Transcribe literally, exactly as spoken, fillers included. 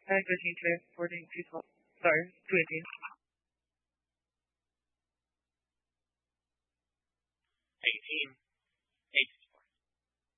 Hi, fifteen today, fourteen, two twelve. Sorry, two eighteen. eighteen. eight